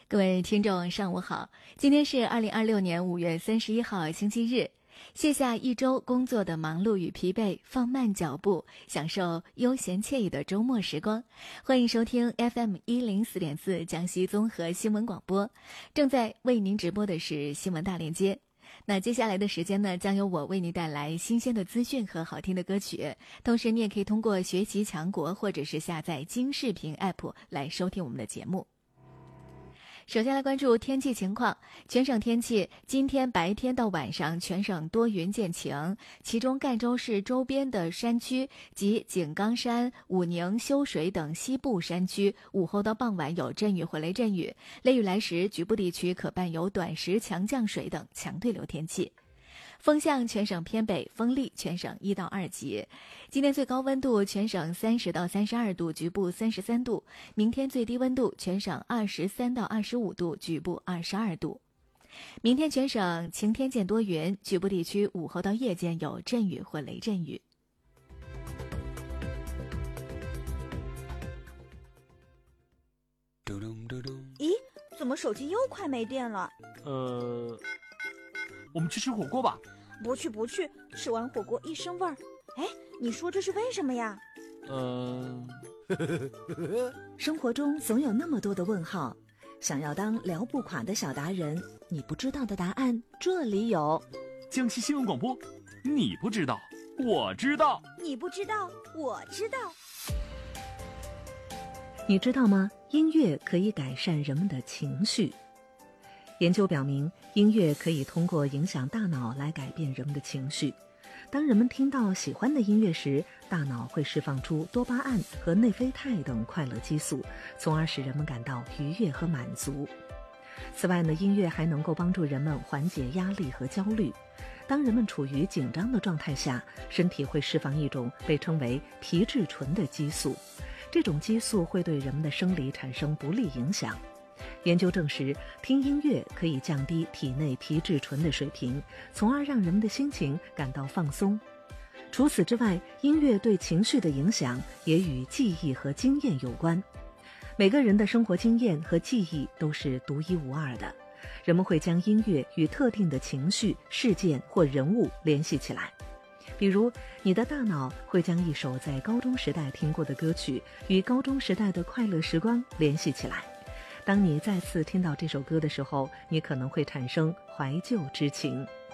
各位听众上午好，今天是2026年5月31号星期日，卸下一周工作的忙碌与疲惫，放慢脚步，享受悠闲惬意的周末时光。欢迎收听 FM104.4 江西综合新闻广播，正在为您直播的是新闻大链接。那接下来的时间呢，将由我为您带来新鲜的资讯和好听的歌曲，同时你也可以通过学习强国或者是下载京视频 App 来收听我们的节目。首先来关注天气情况，全省天气，今天白天到晚上全省多云见晴，其中赣州市周边的山区及井冈山、武宁、修水等西部山区，午后到傍晚有阵雨或雷阵雨，雷雨来时局部地区可伴有短时强降水等强对流天气。风向全省偏北，风力全省1到2级。今天最高温度全省30到32度，局部33度。明天最低温度全省23到25度，局部22度。明天全省晴天见多云，局部地区午后到夜间有阵雨或雷阵雨。 咦，怎么手机又快没电了？ 我们去吃火锅吧。 不去，吃完火锅一身味儿。哎，你说这是为什么呀？ 生活中总有那么多的问号，想要当聊不垮的小达人，你不知道的答案这里有。 江西新闻广播，你不知道，我知道； 你不知道，我知道。 你知道吗？音乐可以改善人们的情绪。研究表明，音乐可以通过影响大脑来改变人们的情绪。当人们听到喜欢的音乐时，大脑会释放出多巴胺和内啡肽等快乐激素，从而使人们感到愉悦和满足。此外呢，音乐还能够帮助人们缓解压力和焦虑。当人们处于紧张的状态下，身体会释放一种被称为皮质醇的激素，这种激素会对人们的生理产生不利影响。研究证实，听音乐可以降低体内皮质醇的水平，从而让人们的心情感到放松。除此之外，音乐对情绪的影响也与记忆和经验有关。每个人的生活经验和记忆都是独一无二的，人们会将音乐与特定的情绪、事件或人物联系起来。比如，你的大脑会将一首在高中时代听过的歌曲与高中时代的快乐时光联系起来。当你再次听到这首歌的时候，你可能会产生怀旧之情。